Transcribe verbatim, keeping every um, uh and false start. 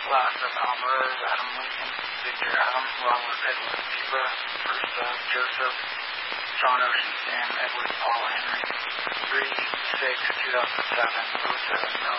Loss of Alvarez, Adam Lincoln, Victor Adam, Robert Edward Zebra, First uh, Joseph, John Ocean Sam, Edward Paul Henry, three six two thousand seven, oh seven